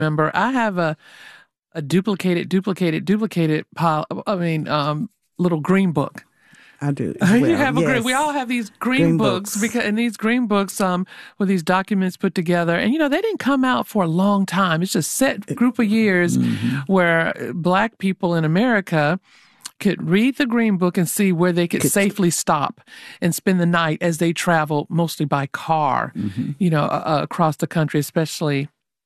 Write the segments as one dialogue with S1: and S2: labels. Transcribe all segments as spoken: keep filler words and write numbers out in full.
S1: Remember, I have a, a duplicated, duplicated, duplicated pile, I mean, um, little green book.
S2: I do. As well.
S1: You have a
S2: yes.
S1: green, we all have these green,
S2: green
S1: books,
S2: books
S1: because and these green books um with these documents put together, and you know they didn't come out for a long time. It's just set group of years mm-hmm. where Black people in America could read the green book and see where they could, could safely stop and spend the night as they travel, mostly by car, mm-hmm. you know, uh, across the country, especially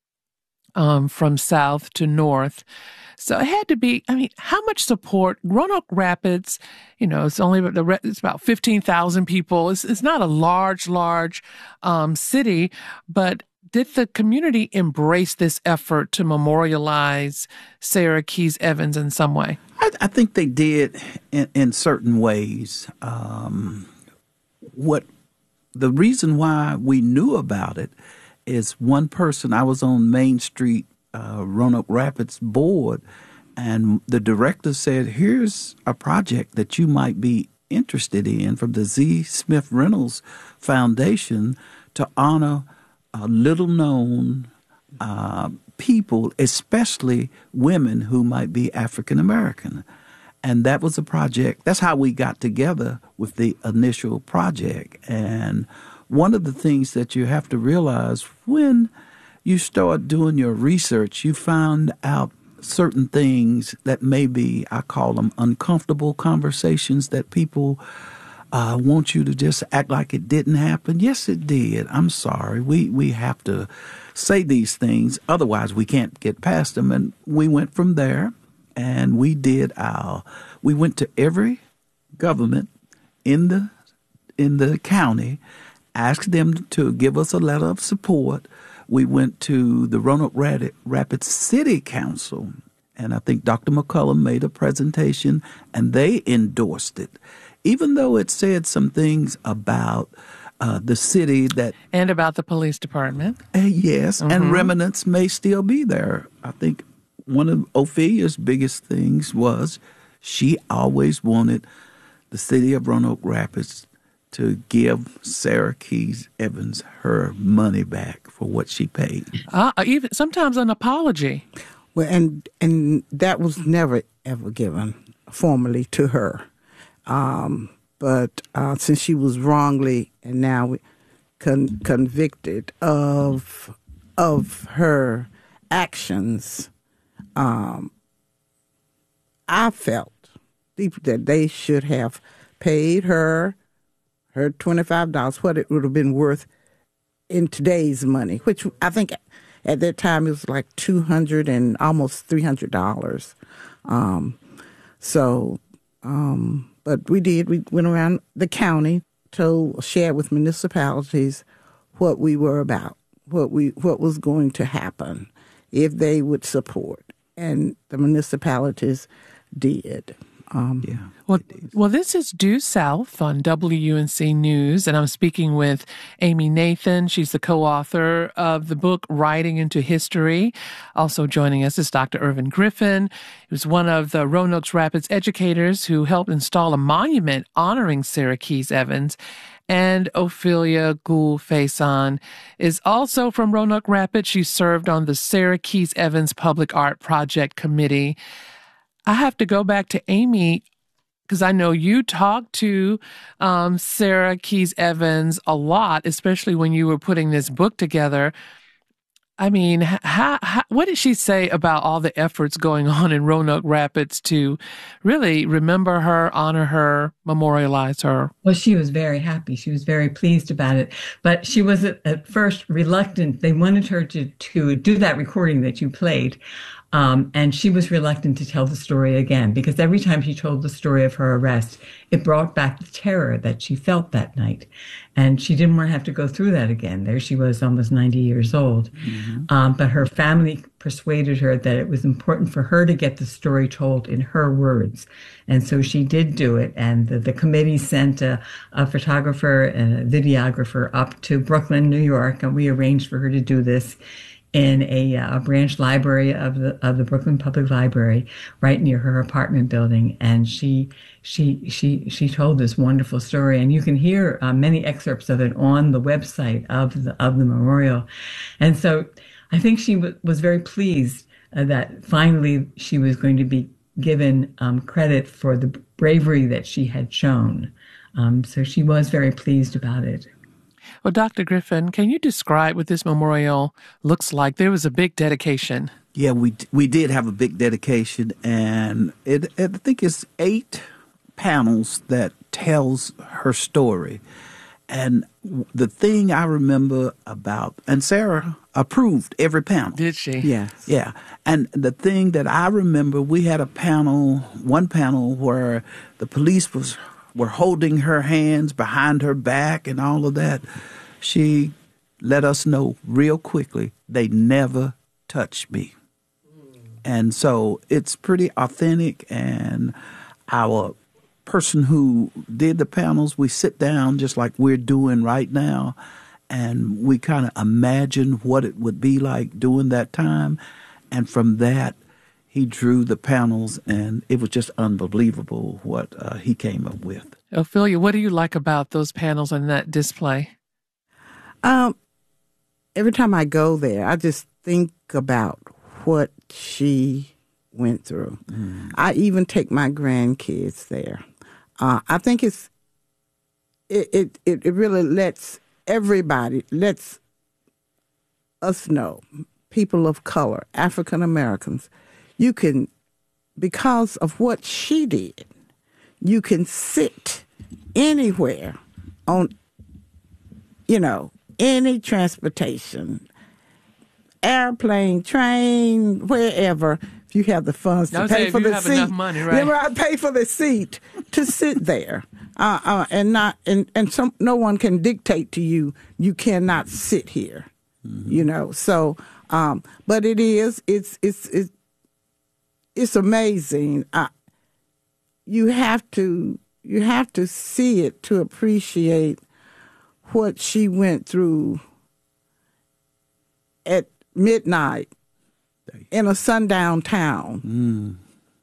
S1: um from south to north. So it had to be, I mean, how much support? Roanoke Rapids, you know, it's only, it's about fifteen thousand people. It's, it's not a large, large um, city, but did the community embrace this effort to memorialize Sarah Keys Evans in some way?
S3: I, I think they did in, in certain ways. Um, what the reason why we knew about it is one person, I was on Main Street Uh, Roanoke Rapids board, and the director said, here's a project that you might be interested in from the Z. Smith Reynolds Foundation to honor uh, little-known uh, people, especially women who might be African-American. And that was a project. That's how we got together with the initial project. And one of the things that you have to realize when you start doing your research, you found out certain things that may be, I call them uncomfortable conversations that people uh, want you to just act like it didn't happen. Yes, it did. I'm sorry. We we have to say these things. Otherwise, we can't get past them. And we went from there, and we did our, we went to every government in the in the county, asked them to give us a letter of support. We went to the Roanoke Rapids City Council, and I think Doctor McCullum made a presentation, and they endorsed it, even though it said some things about uh, the city that...
S1: And about the police department.
S3: Uh, yes, mm-hmm. and remnants may still be there. I think one of Ophelia's biggest things was she always wanted the city of Roanoke Rapids to give Sarah Keys Evans her money back for what she paid.
S1: Uh, even sometimes an apology.
S2: Well, and and that was never ever given formally to her. Um, but uh, since she was wrongly and now con- convicted of of her actions, um, I felt deeply that they should have paid her her twenty-five dollars, what it would have been worth in today's money, which I think at that time it was like two hundred dollars and almost three hundred dollars. Um, so, um, but we did. We went around the county, told, shared with municipalities what we were about, what we what was going to happen if they would support, and the municipalities did. Um,
S3: yeah.
S1: Well, well, this is Due South on W U N C News, and I'm speaking with Amy Nathan. She's the co-author of the book Writing into History. Also joining us is Doctor Irvin Griffin, who's one of the Roanoke Rapids educators who helped install a monument honoring Sarah Keys Evans. And Ophelia Gould Faison is also from Roanoke Rapids. She served on the Sarah Keys Evans Public Art Project Committee. I have to go back to Amy because I know you talked to um, Sarah Keys Evans a lot, especially when you were putting this book together. I mean, how, how, what did she say about all the efforts going on in Roanoke Rapids to really remember her, honor her, memorialize her?
S4: Well, she was very happy. She was very pleased about it. But she was at, at first reluctant. They wanted her to, to do that recording that you played. Um, and she was reluctant to tell the story again, because every time she told the story of her arrest, it brought back the terror that she felt that night. And she didn't want to have to go through that again. There she was, almost ninety years old. Mm-hmm. Um, but her family persuaded her that it was important for her to get the story told in her words. And so she did do it. And the, the committee sent a, a photographer and a videographer up to Brooklyn, New York, and we arranged for her to do this in a, a branch library of the of the Brooklyn Public Library, right near her apartment building, and she she she she told this wonderful story, and you can hear uh, many excerpts of it on the website of the of the memorial. And so, I think she w- was very pleased uh, that finally she was going to be given um, credit for the bravery that she had shown. Um, so she was very pleased about it.
S1: Well, Doctor Griffin, can you describe what this memorial looks like? There was a big dedication.
S3: Yeah, we we did have a big dedication, and it, it I think it's eight panels that tells her story. And the thing I remember about, and Sarah approved every panel.
S1: Did she?
S2: Yes.
S3: Yeah. And the thing that I remember, we had a panel, one panel where the police was were holding her hands behind her back and all of that. She let us know real quickly, they never touched me. And so it's pretty authentic, and our person who did the panels, we sit down just like we're doing right now, and we kind of imagine what it would be like during that time. And from that, he drew the panels, and it was just unbelievable what uh, he came up with.
S1: Ophelia, what do you like about those panels and that display?
S2: Um, every time I go there, I just think about what she went through. Mm. I even take my grandkids there. Uh, I think it's it, it it really lets everybody, lets us know, people of color, African Americans, you can, because of what she did, you can sit anywhere on, you know, any transportation, airplane, train, wherever, if you have the funds to pay for the seat.
S1: Enough money, right?
S2: Yeah, I pay for the seat to sit there, uh, uh, and not and and some no one can dictate to you. You cannot sit here, mm-hmm. you know. So, um, but it is it's it's it's it's amazing. Uh, you have to you have to see it to appreciate what she went through at midnight in a sundown town.
S3: Mm.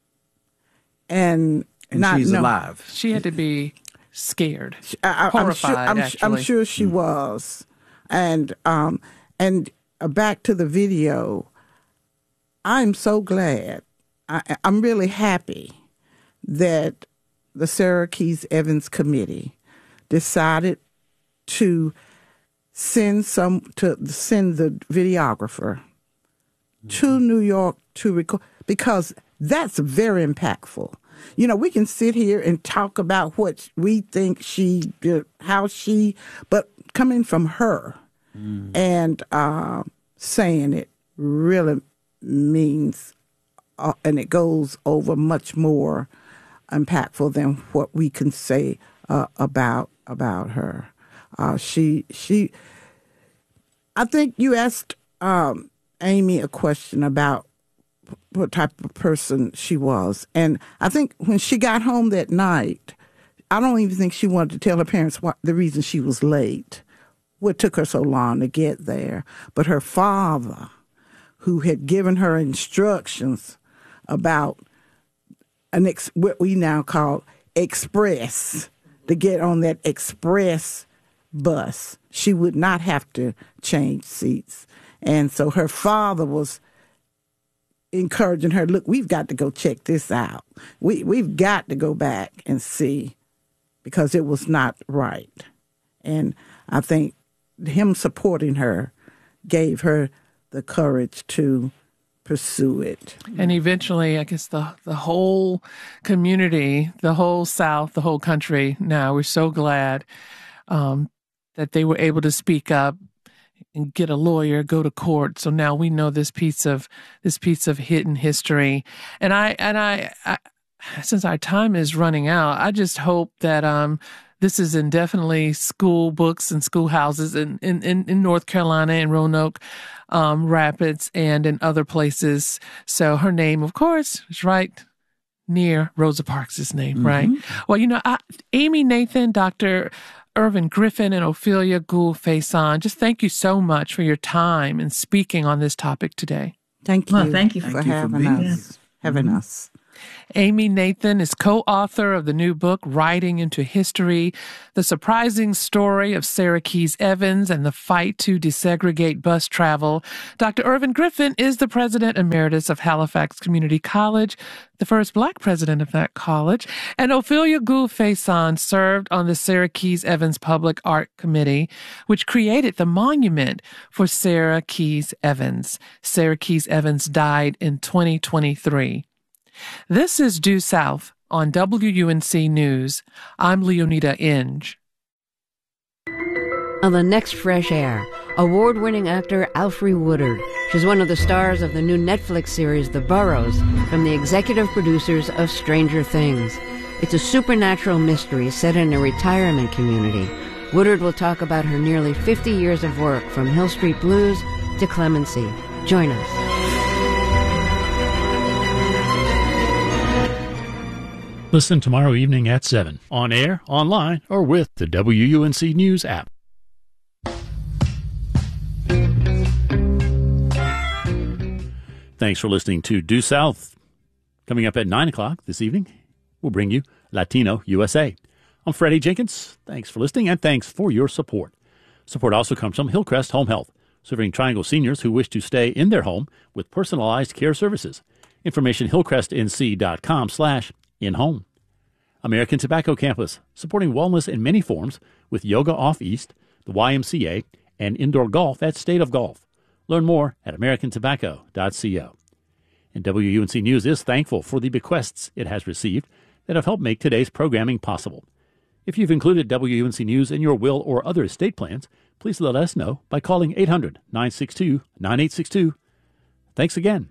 S2: And,
S3: and
S2: not
S3: she's
S2: know,
S3: alive.
S1: She had to be scared,
S2: I, I,
S1: horrified,
S2: I'm sure, I'm, I'm sure she mm. was. And, um, and uh, back to the video, I'm so glad, I, I'm really happy that the Sarah Keys Evans Committee decided to send some to send the videographer mm-hmm. to New York to record, because that's very impactful. You know, we can sit here and talk about what we think she did, how she, but coming from her mm. and uh, saying it really means, uh, and it goes over much more impactful than what we can say uh, about about her. Uh, she, she, I think you asked um, Amy a question about what type of person she was. And I think when she got home that night, I don't even think she wanted to tell her parents what the reason she was late, what took her so long to get there. But her father, who had given her instructions about an ex, what we now call express, to get on that express bus, she would not have to change seats. And so her father was encouraging her, look, we've got to go check this out. We, we've got to go back and see, because it was not right. And I think him supporting her gave her the courage to pursue it.
S1: And eventually, I guess the the whole community, the whole South, the whole country now, we're so glad um, that they were able to speak up and get a lawyer, go to court. So now we know this piece of this piece of hidden history. And I and I, I since our time is running out, I just hope that um, this is in definitely school books and schoolhouses in, in, in, in North Carolina, in Roanoke um, Rapids, and in other places. So her name, of course, is right near Rosa Parks' name, mm-hmm. right? Well, you know, I, Amy Nathan, Doctor Irvin Griffin, and Ophelia Gould Faison, just thank you so much for your time and speaking on this topic today.
S2: Thank you.
S4: Well, thank you
S2: for
S4: thank
S2: having
S3: you for
S2: us. Having mm-hmm. us.
S1: Amy Nathan is co-author of the new book, Writing into History, The Surprising Story of Sarah Keys Evans and the Fight to Desegregate Bus Travel. Doctor Irvin Griffin is the president emeritus of Halifax Community College, the first Black president of that college. And Ophelia Gould Faison served on the Sarah Keys Evans Public Art Committee, which created the monument for Sarah Keys Evans. Sarah Keys Evans died in twenty twenty-three. This is Due South on W U N C News. I'm Leonida Inge.
S5: On the next Fresh Air, award-winning actor Alfre Woodard. She's one of the stars of the new Netflix series The Burrows, from the executive producers of Stranger Things. It's a supernatural mystery set in a retirement community. Woodard will talk about her nearly fifty years of work, from Hill Street Blues to Clemency. Join us.
S6: Listen tomorrow evening at seven, on air, online, or with the W U N C News app. Thanks for listening to Due South. Coming up at nine o'clock this evening, we'll bring you Latino U S A. I'm Freddie Jenkins. Thanks for listening, and thanks for your support. Support also comes from Hillcrest Home Health, serving Triangle seniors who wish to stay in their home with personalized care services. Information hillcrestnc.com slash in-home. American Tobacco Campus, supporting wellness in many forms with Yoga Off East, the Y M C A, and indoor golf at State of Golf. Learn more at american tobacco dot co. And W U N C News is thankful for the bequests it has received that have helped make today's programming possible. If you've included W U N C News in your will or other estate plans, please let us know by calling eight hundred, nine six two, nine eight six two. Thanks again.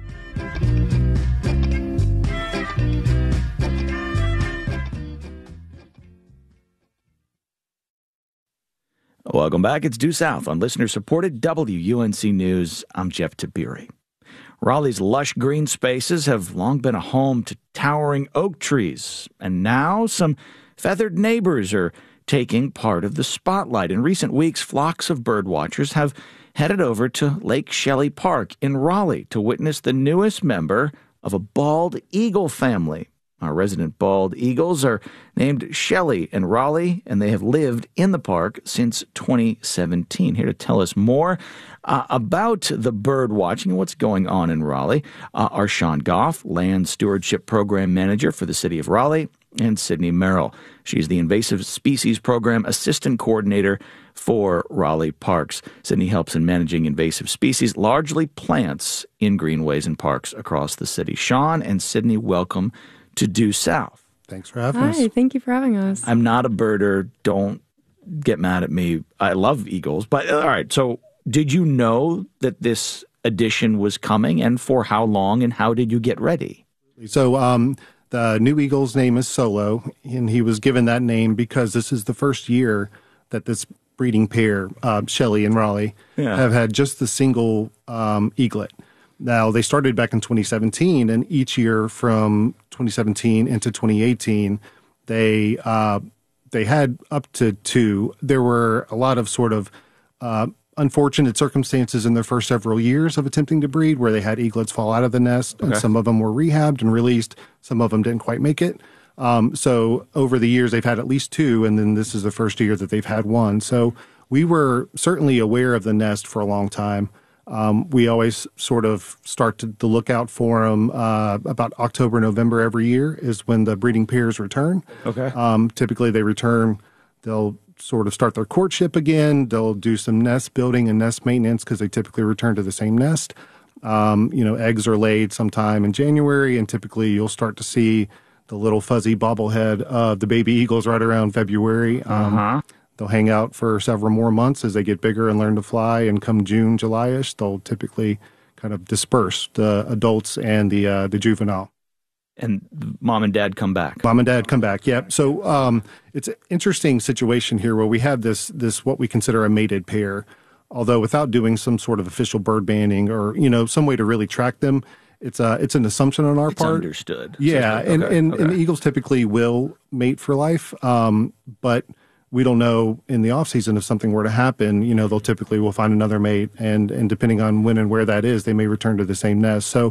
S7: Welcome back. It's Due South on listener-supported W U N C News. I'm Jeff Tabiri. Raleigh's lush green spaces have long been a home to towering oak trees, and now some feathered neighbors are taking part of the spotlight. In recent weeks, flocks of birdwatchers have headed over to Lake Shelley Park in Raleigh to witness the newest member of a bald eagle family. Our resident bald eagles are named Shelley and Raleigh, and they have lived in the park since twenty seventeen. Here to tell us more uh, about the bird watching and what's going on in Raleigh uh, are Sean Goff, Land Stewardship Program Manager for the City of Raleigh, and Sydney Merrill. She's the Invasive Species Program Assistant Coordinator for Raleigh Parks. Sydney helps in managing invasive species, largely plants, in greenways and parks across the city. Sean and Sydney, welcome to Due South.
S8: Thanks for having
S9: Hi,
S8: us.
S9: Hi, thank you for having us.
S7: I'm not a birder. Don't get mad at me. I love eagles. But all right, so did you know that this edition was coming, and for how long, and how did you get ready?
S8: So um, the new eagle's name is Solo, and he was given that name because this is the first year that this breeding pair, uh, Shelley and Raleigh, yeah. have had just the single um, eaglet. Now, they started back in twenty seventeen, and each year from twenty seventeen into twenty eighteen, they uh, they had up to two. There were a lot of sort of uh, unfortunate circumstances in their first several years of attempting to breed, where they had eaglets fall out of the nest, okay. and some of them were rehabbed and released. Some of them didn't quite make it. Um, so over the years, they've had at least two, and then this is the first year that they've had one. So we were certainly aware of the nest for a long time. Um, we always sort of start to, to look out for them uh, about October, November every year is when the breeding pairs return. Okay. Um, typically they return, they'll sort of start their courtship again. They'll do some nest building and nest maintenance because they typically return to the same nest. Um, you know, eggs are laid sometime in January, and typically you'll start to see the little fuzzy bobblehead of the baby eagles right around February. Um, uh-huh. They'll hang out for several more months as they get bigger and learn to fly, and come June, July-ish, they'll typically kind of disperse, the adults and the uh, the juvenile.
S7: And mom and dad come back.
S8: Mom and dad come back, yeah. So um, it's an interesting situation here where we have this, this what we consider a mated pair, although without doing some sort of official bird banding or, you know, some way to really track them, it's a, it's an assumption on our
S7: it's
S8: part.
S7: Understood.
S8: Yeah,
S7: okay,
S8: and, and,
S7: okay.
S8: and the eagles typically will mate for life, um, but we don't know in the off season if something were to happen, you know, they'll typically will find another mate, and, and depending on when and where that is, they may return to the same nest. So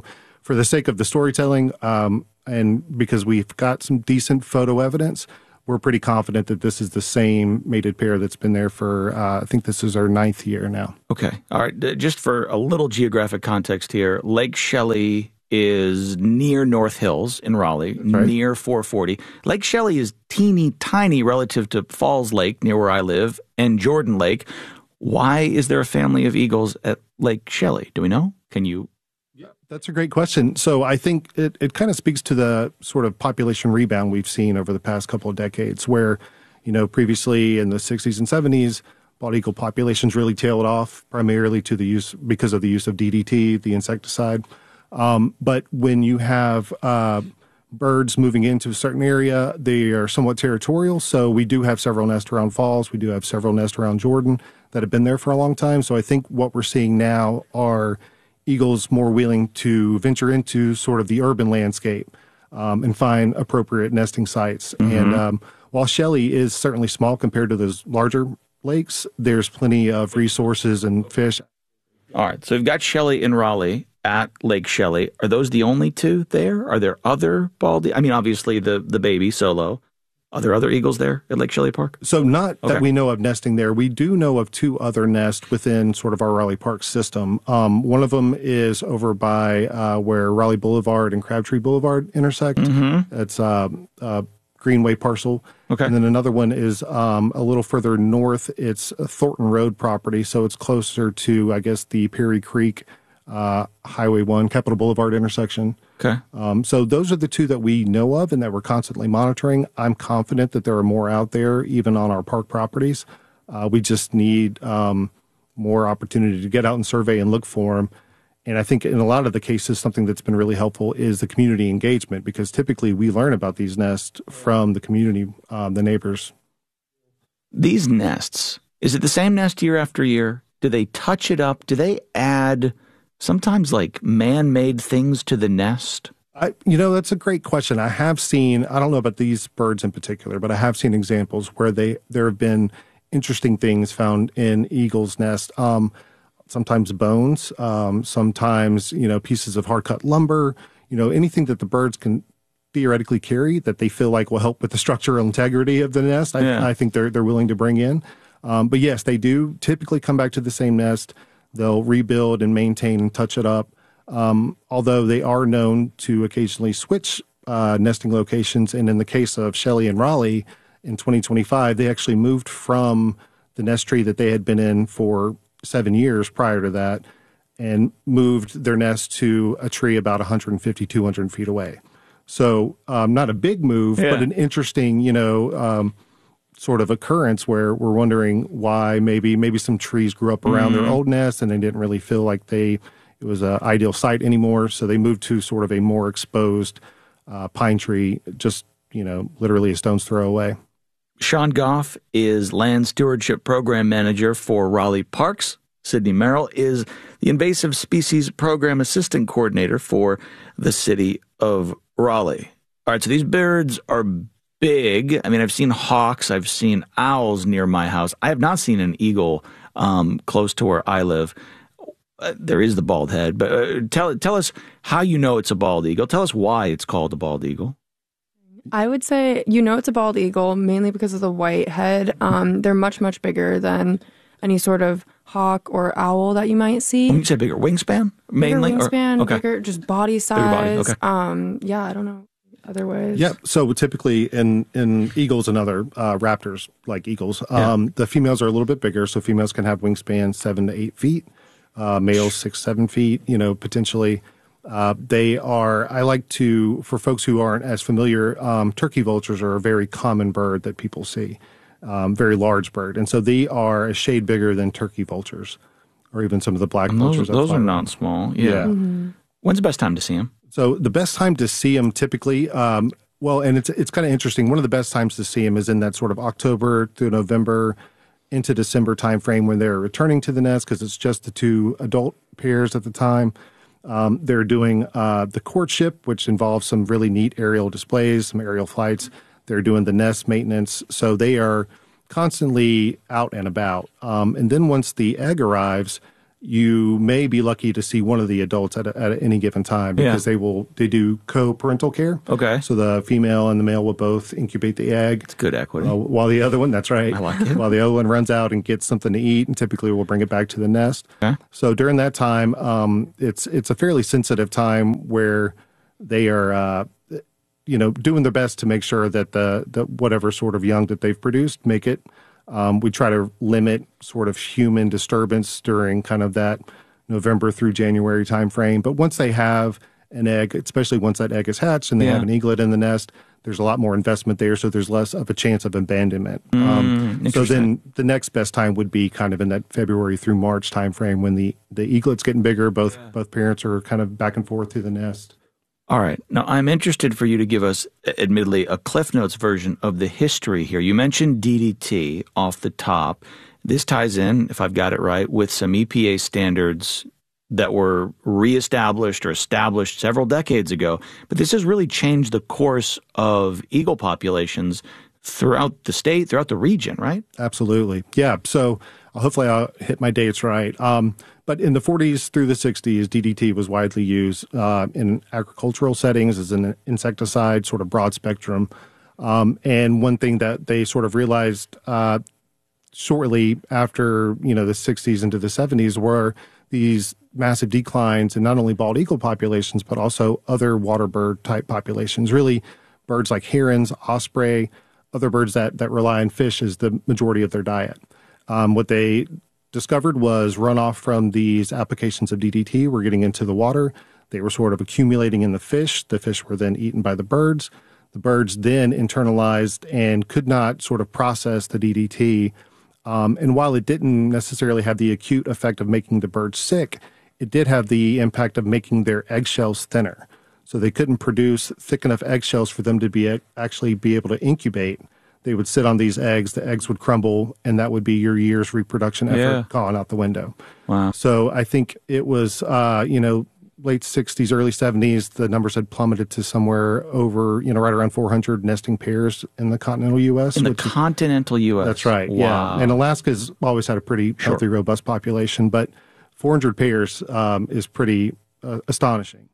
S8: for the sake of the storytelling, um, and because we've got some decent photo evidence, we're pretty confident that this is the same mated pair that's been there for, uh, I think this is our ninth year now.
S7: Okay. All right. Just for a little geographic context here, Lake Shelley is near North Hills in Raleigh, right, near four forty. Lake Shelley is teeny tiny relative to Falls Lake, near where I live, and Jordan Lake. Why is there a family of eagles at Lake Shelley? Do we know? Can you...
S8: Yeah, that's a great question. So I think it, it kind of speaks to the sort of population rebound we've seen over the past couple of decades where, you know, previously in the sixties and seventies, bald eagle populations really tailed off primarily to the use because of the use of D D T, the insecticide. Um, but when you have uh, birds moving into a certain area, they are somewhat territorial. So we do have several nests around Falls. We do have several nests around Jordan that have been there for a long time. So I think what we're seeing now are eagles more willing to venture into sort of the urban landscape um, and find appropriate nesting sites. Mm-hmm. And um, while Shelley is certainly small compared to those larger lakes, there's plenty of resources and fish.
S7: All right. So we've got Shelley in Raleigh at Lake Shelley. Are those the only two there? Are there other bald? I mean, obviously the, the baby Solo. Are there other eagles there at Lake Shelley Park?
S8: So not
S7: okay.
S8: that we know of nesting there. We do know of two other nests within sort of our Raleigh Park system. Um, one of them is over by uh, where Raleigh Boulevard and Crabtree Boulevard intersect.
S7: Mm-hmm.
S8: It's uh, a Greenway parcel.
S7: Okay.
S8: And then another one is um, a little further north. It's a Thornton Road property, so it's closer to, I guess, the Perry Creek uh, Highway one, Capitol Boulevard intersection.
S7: Okay.
S8: Um, so those are the two that we know of and that we're constantly monitoring. I'm confident that there are more out there, even on our park properties. Uh, we just need um, more opportunity to get out and survey and look for them. And I think in a lot of the cases, something that's been really helpful is the community engagement, because typically we learn about these nests from the community, um, the neighbors.
S7: These nests, is it the same nest year after year? Do they touch it up? Do they add sometimes like man-made things to the nest?
S8: I, you know, that's a great question. I have seen, I don't know about these birds in particular, but I have seen examples where they there have been interesting things found in eagles' nest. Um, sometimes bones, um, sometimes, you know, pieces of hard-cut lumber, you know, anything that the birds can theoretically carry that they feel like will help with the structural integrity of the nest. I,
S7: yeah.
S8: I think they're they're willing to bring in. Um, but yes, they do typically come back to the same nest. They'll rebuild and maintain and touch it up. Um, although they are known to occasionally switch uh, nesting locations. And in the case of Shelley and Raleigh in twenty twenty-five, they actually moved from the nest tree that they had been in for seven years prior to that and moved their nest to a tree about one fifty, two hundred feet away. So um, not a big move,
S7: yeah.
S8: but an interesting, you know, um, sort of occurrence where we're wondering why maybe maybe some trees grew up around mm-hmm. their old nest and they didn't really feel like they it was an ideal site anymore. So they moved to sort of a more exposed uh, pine tree, just, you know, literally a stone's throw away.
S7: Sean Goff is Land Stewardship Program Manager for Raleigh Parks. Sydney Merrill is the Invasive Species Program Assistant Coordinator for the City of Raleigh. All right, so these birds are big. I mean, I've seen hawks, I've seen owls near my house. I have not seen an eagle um, close to where I live. Uh, there is the bald head, but uh, tell tell us how you know it's a bald eagle. Tell us why it's called a bald eagle.
S9: I would say you know it's a bald eagle mainly because of the white head. Um, they're much, much bigger than any sort of hawk or owl that you might see.
S7: When you say bigger, wingspan? Mainly?
S9: Bigger wingspan,
S7: or, okay.
S9: bigger, just body size.
S7: Bigger body, okay.
S9: Um, yeah, I don't know other ways.
S8: Yep. So typically in, in eagles and other uh, raptors, like eagles, um, yeah. the females are a little bit bigger. So females can have wingspan seven to eight feet, uh, males six, seven feet, you know, potentially. Uh, they are, I like to, for folks who aren't as familiar, um, turkey vultures are a very common bird that people see, um, very large bird. And so they are a shade bigger than turkey vultures or even some of the black
S7: and
S8: vultures.
S7: Those, those are not small. Yeah. yeah.
S9: Mm-hmm.
S7: When's the best time to see them?
S8: So the best time to see them typically, um, well, and it's it's kind of interesting. One of the best times to see them is in that sort of October through November into December timeframe when they're returning to the nest because it's just the two adult pairs at the time. Um, they're doing uh, the courtship, which involves some really neat aerial displays, some aerial flights. They're doing the nest maintenance. So they are constantly out and about. Um, and then once the egg arrives, you may be lucky to see one of the adults at, a, at any given time because yeah. they will they do co-parental care.
S7: Okay.
S8: So the female and the male will both incubate the egg.
S7: It's good equity.
S8: Uh, while the other one, that's right.
S7: I like it.
S8: While the other one runs out and gets something to eat, and typically will bring it back to the nest.
S7: Okay.
S8: So during that time, um, it's it's a fairly sensitive time where they are, uh, you know, doing their best to make sure that the, the whatever sort of young that they've produced make it. Um, we try to limit sort of human disturbance during kind of that November through January timeframe. But once they have an egg, especially once that egg is hatched and they yeah. have an eaglet in the nest, there's a lot more investment there, so there's less of a chance of abandonment.
S7: Mm,
S8: um, so then the next best time would be kind of in that February through March timeframe when the, the eaglet's getting bigger, both yeah. both parents are kind of back and forth through the nest.
S7: All right. Now, I'm interested for you to give us, admittedly, a Cliff Notes version of the history here. You mentioned D D T off the top. This ties in, if I've got it right, with some E P A standards that were reestablished or established several decades ago. But this has really changed the course of eagle populations throughout the state, throughout the region, right?
S8: Absolutely. Yeah. So hopefully I'll hit my dates right. Um, but in the forties through the sixties, D D T was widely used uh, in agricultural settings as an insecticide, sort of broad spectrum. Um, and one thing that they sort of realized uh, shortly after, you know, the sixties into the seventies were these massive declines in not only bald eagle populations, but also other water bird type populations, really birds like herons, osprey, other birds that, that rely on fish as the majority of their diet. Um, what they discovered was runoff from these applications of D D T were getting into the water. They were sort of accumulating in the fish. The fish were then eaten by the birds. The birds then internalized and could not sort of process the D D T. Um, and while it didn't necessarily have the acute effect of making the birds sick, it did have the impact of making their eggshells thinner. So they couldn't produce thick enough eggshells for them to be actually be able to incubate. They would sit on these eggs, the eggs would crumble, and that would be your year's reproduction effort
S7: yeah.
S8: gone out the window.
S7: Wow.
S8: So I think it was, uh, you know, late sixties, early seventies, the numbers had plummeted to somewhere over, you know, right around four hundred nesting pairs in the continental U S.
S7: In the continental U S?
S8: That's right,
S7: wow.
S8: yeah. And Alaska's always had a pretty
S7: sure.
S8: healthy, robust population, but four hundred pairs um, is pretty uh, astonishing.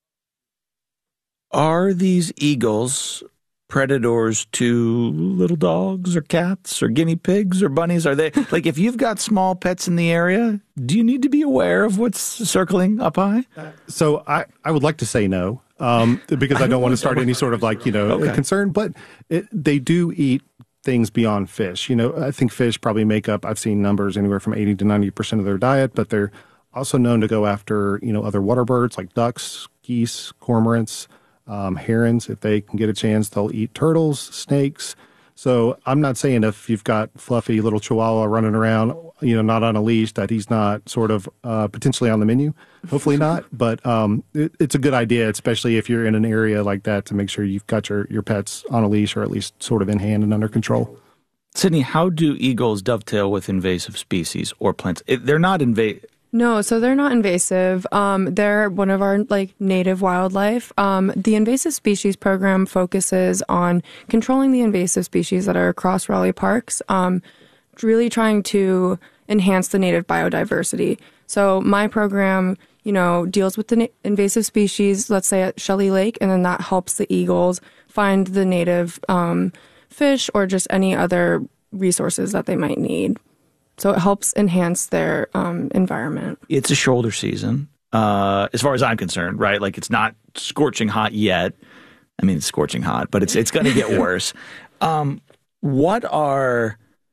S7: Are these eagles predators to little dogs or cats or guinea pigs or bunnies? Are they, like, if you've got small pets in the area, do you need to be aware of what's circling up high?
S8: Uh, so I, I would like to say no, um, because I don't want to start any sort of like, you know, okay. concern, but it, they do eat things beyond fish. You know, I think fish probably make up, I've seen numbers anywhere from eighty to ninety percent of their diet, but they're also known to go after, you know, other water birds like ducks, geese, cormorants, Um, herons. If they can get a chance, they'll eat turtles, snakes. So I'm not saying if you've got fluffy little chihuahua running around, you know, not on a leash, that he's not sort of uh, potentially on the menu. Hopefully not. But um, it, it's a good idea, especially if you're in an area like that, to make sure you've got your, your pets on a leash or at least sort of in hand and under control.
S7: Sydney, how do eagles dovetail with invasive species or plants? It, they're not invasive.
S9: No, so they're not invasive. Um, they're one of our like native wildlife. Um, the invasive species program focuses on controlling the invasive species that are across Raleigh parks, um, really trying to enhance the native biodiversity. So my program, you know, deals with the na- invasive species, let's say at Shelley Lake, and then that helps the eagles find the native um, fish or just any other resources that they might need. So it helps enhance their um, environment.
S7: It's a shoulder season, uh, as far as I'm concerned, right? Like, it's not scorching hot yet. I mean, it's scorching hot, but it's it's going to get worse. Um, what are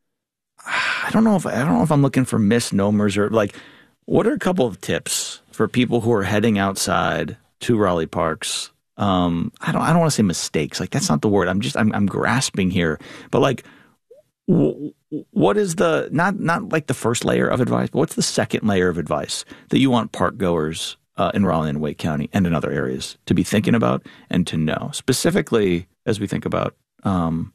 S7: I don't know if I don't know if I'm looking for misnomers or like, what are a couple of tips for people who are heading outside to Raleigh parks? Um, I don't I don't want to say mistakes. Like, that's not the word. I'm just I'm I'm grasping here, but like. W- What is the, not not like the first layer of advice, but what's the second layer of advice that you want park goers uh, in Raleigh and Wake County and in other areas to be thinking about and to know, specifically as we think about um,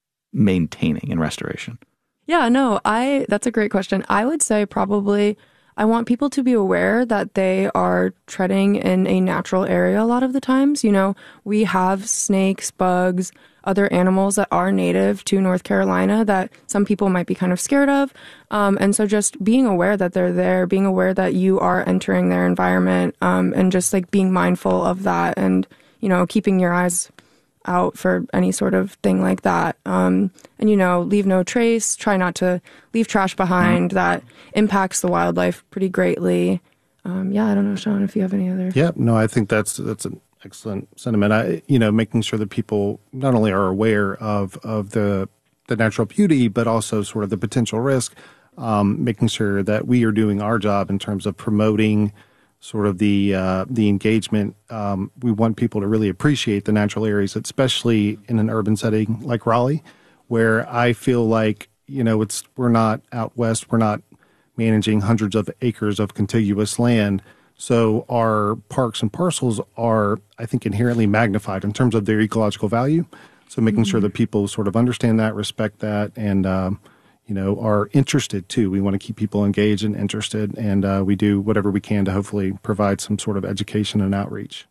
S7: maintaining and restoration?
S9: Yeah, no, I that's a great question. I would say probably I want people to be aware that they are treading in a natural area a lot of the times. You know, we have snakes, bugs, other animals that are native to North Carolina that some people might be kind of scared of. Um, and so just being aware that they're there, being aware that you are entering their environment, um, and just like being mindful of that and, you know, keeping your eyes out for any sort of thing like that. Um, and, you know, leave no trace, try not to leave trash behind. Mm-hmm. That impacts the wildlife pretty greatly. Um, yeah, I don't know, Sean, if you have any other.
S8: Yeah, no, I think that's that's an excellent sentiment. I, you know, making sure that people not only are aware of, of the, the natural beauty, but also sort of the potential risk, um, making sure that we are doing our job in terms of promoting sort of the uh, the engagement. Um, we want people to really appreciate the natural areas, especially in an urban setting like Raleigh, where I feel like, you know, it's we're not out west, we're not managing hundreds of acres of contiguous land. So our parks and parcels are, I think, inherently magnified in terms of their ecological value. So making mm-hmm. sure that people sort of understand that, respect that, and um, you know, are interested too. We want to keep people engaged and interested, and uh, we do whatever we can to hopefully provide some sort of education and outreach.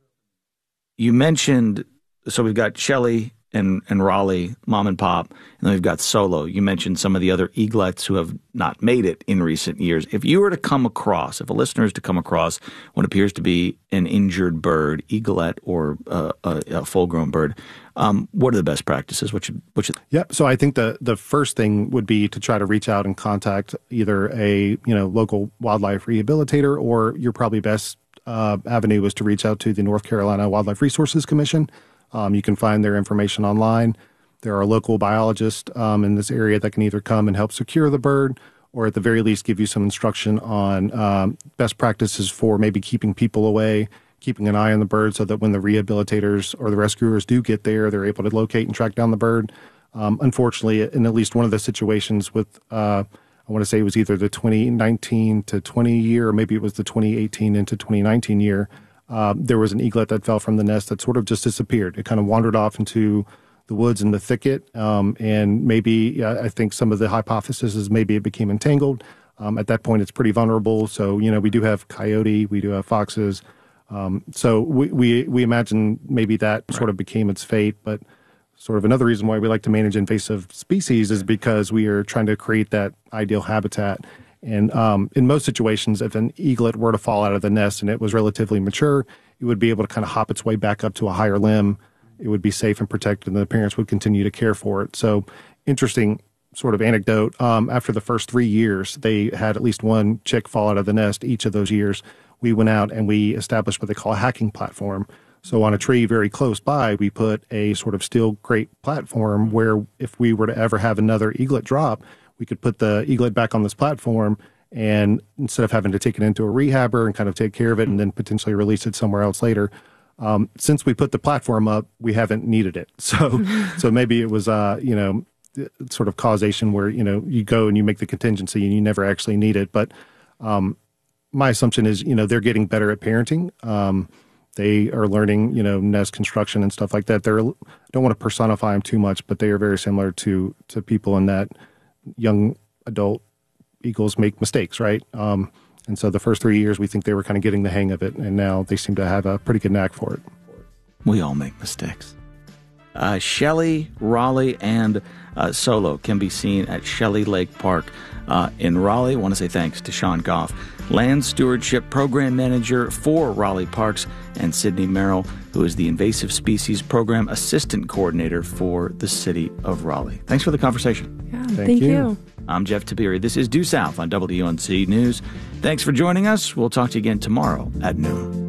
S7: You mentioned, so we've got Shelley and, and Raleigh, mom and pop, and then we've got Solo. You mentioned some of the other eaglets who have not made it in recent years. If you were to come across, if a listener is to come across what appears to be an injured bird, eaglet or uh, a, a full-grown bird, um, what are the best practices? What should, what should...
S8: Yeah, so I think the the first thing would be to try to reach out and contact either a you know local wildlife rehabilitator, or your probably best uh, avenue is to reach out to the North Carolina Wildlife Resources Commission. Um, you can find their information online. There are local biologists um, in this area that can either come and help secure the bird, or at the very least give you some instruction on um, best practices for maybe keeping people away, keeping an eye on the bird so that when the rehabilitators or the rescuers do get there, they're able to locate and track down the bird. Um, unfortunately, in at least one of the situations with, uh, I want to say it was either the twenty nineteen to twenty year, or maybe it was the twenty eighteen into twenty nineteen year, Uh, there was an eaglet that fell from the nest that sort of just disappeared. It kind of wandered off into the woods and the thicket, um, and maybe uh, I think some of the hypothesis is maybe it became entangled. Um, at that point, it's pretty vulnerable. So, you know, we do have coyote, we do have foxes. Um, so we, we, we imagine maybe that right. sort of became its fate. But sort of another reason why we like to manage invasive species is because we are trying to create that ideal habitat. And um, in most situations, if an eaglet were to fall out of the nest and it was relatively mature, it would be able to kind of hop its way back up to a higher limb. It would be safe and protected, and the parents would continue to care for it. So interesting sort of anecdote. Um, after the first three years, they had at least one chick fall out of the nest each of those years. We went out and we established what they call a hacking platform. So on a tree very close by, we put a sort of steel crate platform where if we were to ever have another eaglet drop, we could put the eaglet back on this platform, and instead of having to take it into a rehabber and kind of take care of it and then potentially release it somewhere else later, um, since we put the platform up, we haven't needed it. So, so maybe it was, uh, you know, sort of causation where, you know, you go and you make the contingency and you never actually need it. But um, my assumption is, you know, they're getting better at parenting. Um, they are learning, you know, nest construction and stuff like that. They're, I don't want to personify them too much, but they are very similar to to people in that young adult eagles make mistakes, right? Um, and so the first three years, we think they were kind of getting the hang of it, and now they seem to have a pretty good knack for it.
S7: We all make mistakes. Uh, Shelley, Raleigh, and uh, Solo can be seen at Shelley Lake Park uh, in Raleigh. I want to say thanks to Sean Goff, Land Stewardship Program Manager for Raleigh Parks, and Sydney Merrill, who is the Invasive Species Program Assistant Coordinator for the City of Raleigh. Thanks for the conversation.
S9: Yeah, thank, thank you. you.
S7: I'm Jeff Tiberi. This is Due South on W U N C News. Thanks for joining us. We'll talk to you again tomorrow at noon.